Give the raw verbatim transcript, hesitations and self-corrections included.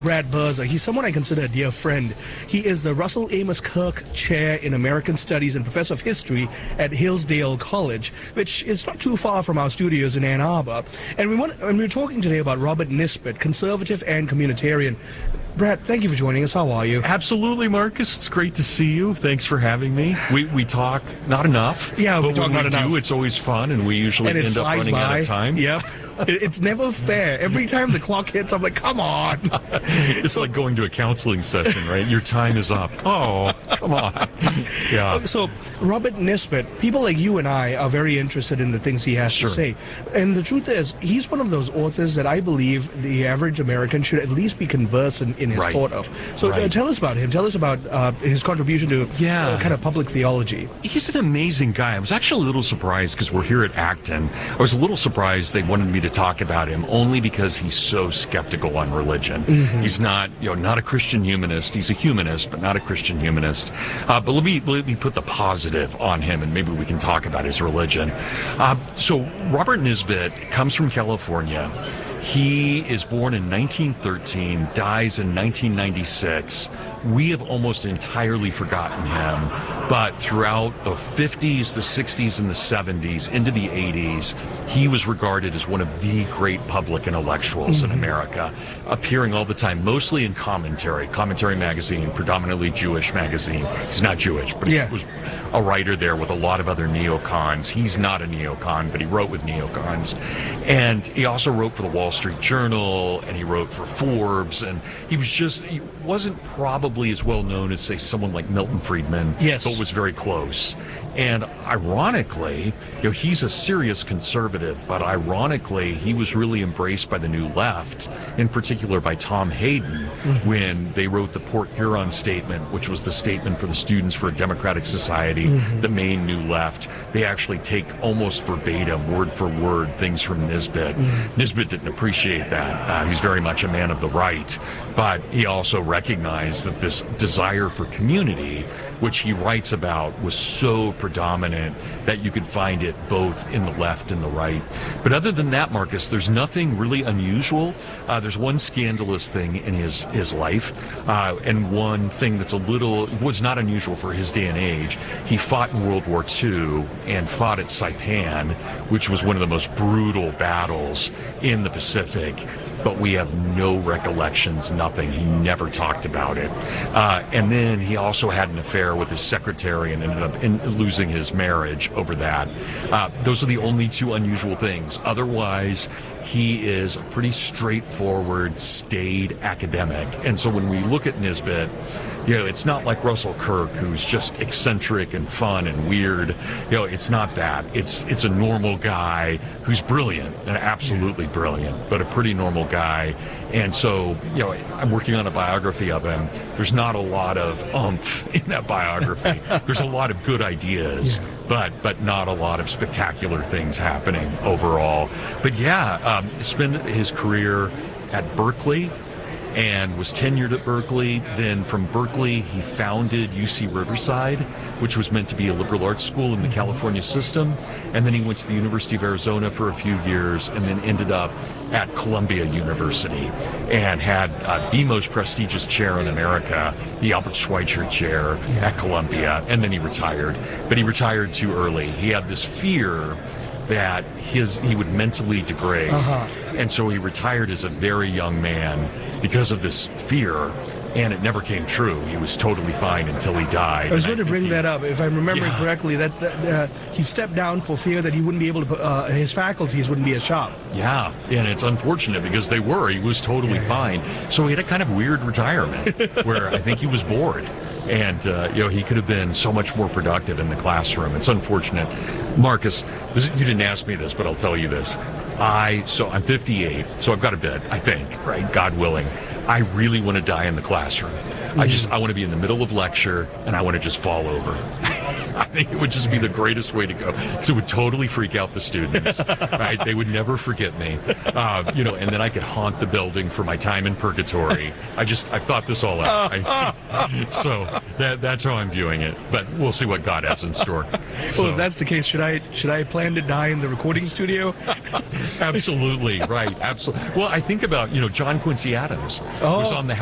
Brad Birzer. He's someone I consider a dear friend. He is the Russell Amos Kirk Chair in American Studies and Professor of History at Hillsdale College, which is not too far from our studios in Ann Arbor. And we want, and we're talking today about Robert Nisbet, conservative and communitarian. Brad, thank you for joining us. How are you? Absolutely, Marcus. It's great to see you. Thanks for having me. We we talk not enough. Yeah, we but talk when not we enough. do, it's always fun, and we usually and it end up flies running by. out of time. Yep. It's never fair. Every time the clock hits, I'm like, come on. It's like going to a counseling session, right? Your time is up. Oh, come on. Yeah. So, Robert Nisbet, people like you and I are very interested in the things he has Sure. to say. And the truth is, he's one of those authors that I believe the average American should at least be conversant in his Right. thought of. So, uh, Right. tell us about him. Tell us about uh, his contribution to Yeah. uh, kind of public theology. He's an amazing guy. I was actually a little surprised because we're here at Acton. I was a little surprised they wanted me to talk about him only because he's so skeptical on religion. Mm-hmm. He's not, you know, not a Christian humanist. He's a humanist, but not a Christian humanist. Uh, but let me let me put the positive on him, and maybe we can talk about his religion. Uh, so Robert Nisbet comes from California. He is born in nineteen thirteen, dies in nineteen ninety-six. We have almost entirely forgotten him, but throughout the fifties, the sixties, and the seventies, into the eighties, he was regarded as one of the great public intellectuals in America, appearing all the time, mostly in Commentary, Commentary magazine, predominantly Jewish magazine. He's not Jewish, but Yeah. he was a writer there with a lot of other neocons. He's not a neocon, but he wrote with neocons. And he also wrote for the Wall Street Journal, and he wrote for Forbes, and he was just, he wasn't probably as well known as, say, someone like Milton Friedman, Yes. but was very close. And ironically, you know, he's a serious conservative, but ironically, he was really embraced by the New Left, in particular by Tom Hayden, when they wrote the Port Huron Statement, which was the statement for the Students for a Democratic Society, the main New Left. They actually take almost verbatim, word for word, things from Nisbet. Nisbet didn't appreciate that. Uh, he's very much a man of the right, but he also recognized that this desire for community, which he writes about, was so predominant that you could find it both in the left and the right. But other than that, Marcus, there's nothing really unusual. Uh, there's one scandalous thing in his, his life, uh, and one thing that's a little, was not unusual for his day and age. He fought in World War Two and fought at Saipan, which was one of the most brutal battles in the Pacific. But we have no recollections, nothing. He never talked about it. Uh, and then he also had an affair with his secretary and ended up in, losing his marriage over that. Uh, those are the only two unusual things. Otherwise, he is a pretty straightforward, staid academic. And so when we look at Nisbet, you know, it's not like Russell Kirk, who's just eccentric and fun and weird. You know, it's not that. It's it's a normal guy who's brilliant and absolutely brilliant, but a pretty normal guy. And so, you know, I'm working on a biography of him. There's not a lot of oomph in that biography. There's a lot of good ideas, Yeah. but but not a lot of spectacular things happening overall. But yeah, um, spent his career at Berkeley, and was tenured at Berkeley. Then from Berkeley, he founded U C Riverside, which was meant to be a liberal arts school in the California system. And then he went to the University of Arizona for a few years, and then ended up at Columbia University and had uh, the most prestigious chair in America, the Albert Schweitzer Chair at Columbia. And then he retired, but he retired too early. He had this fear that his he would mentally degrade. Uh-huh. And so he retired as a very young man because of this fear, and it never came true. He was totally fine until he died. I was And going to think bring he- that up. If I'm remembering Yeah. correctly, that, that uh, he stepped down for fear that he wouldn't be able to, put, uh, his faculties wouldn't be as sharp. Yeah, and it's unfortunate because they were. He was totally fine. So he had a kind of weird retirement where I think he was bored. And, uh, you know, he could have been so much more productive in the classroom. It's unfortunate. Marcus, this, you didn't ask me this, but I'll tell you this. I, so I'm fifty-eight, so I've got a bit, I think, right? God willing. I really want to die in the classroom. I just, I want to be in the middle of lecture, and I want to just fall over. I think it would just be the greatest way to go. So it would totally freak out the students, right? They would never forget me, uh, you know, and then I could haunt the building for my time in purgatory. I just, I've thought this all out. I, so that, that's how I'm viewing it. But we'll see what God has in store. So. Well, if that's the case, should I should I plan to die in the recording studio? Absolutely, right. Absolutely. Well, I think about, you know, John Quincy Adams oh. was on the